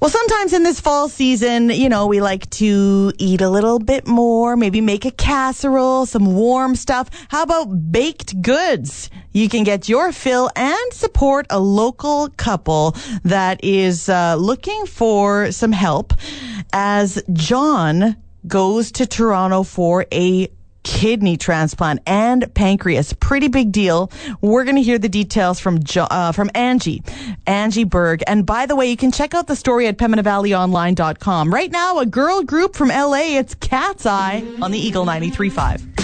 Well, sometimes in this fall season, we like to eat a little bit more, maybe make a casserole, some warm stuff. How about baked goods? You can get your fill and support a local couple that is looking for some help as John goes to Toronto for a kidney transplant and pancreas. Pretty big deal. We're going to hear the details from Angie Berg. And by the way, you can check out the story at PembinaValleyOnline.com. Right now, a girl group from LA, it's Cat's Eye on the Eagle 93.5.